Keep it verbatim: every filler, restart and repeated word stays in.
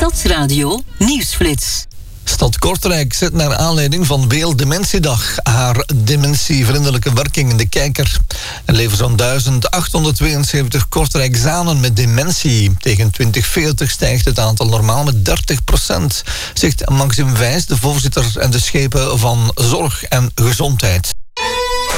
Stadsradio Nieuwsflits. Stad Kortrijk zet naar aanleiding van Werelddementiedag haar dementievriendelijke werking in de kijker. Er leven zo'n duizend achthonderdtweeënzeventig Kortrijkzanen met dementie. Tegen twintig veertig stijgt het aantal normaal met dertig procent, zegt Maxim Wijs, de voorzitter en de schepen van Zorg en Gezondheid.